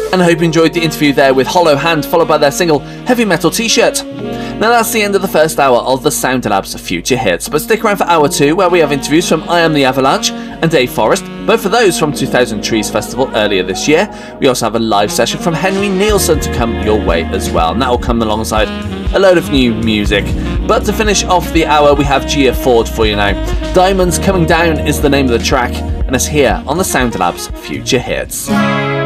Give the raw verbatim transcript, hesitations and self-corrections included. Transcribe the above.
And I hope you enjoyed the interview there with Hollow Hand, followed by their single Heavy Metal T-shirt. Now that's the end of the first hour of the Sound Labs Future Hits, but stick around for hour two, where we have interviews from I Am the Avalanche and Dave Forrest, both of those from two thousand Trees Festival earlier this year. We also have a live session from Henry Nielsen to come your way as well, and that will come alongside a load of new music. But to finish off the hour, we have Gia Ford for you now. Diamonds Coming Down is the name of the track, and it's here on the Sound Labs Future Hits.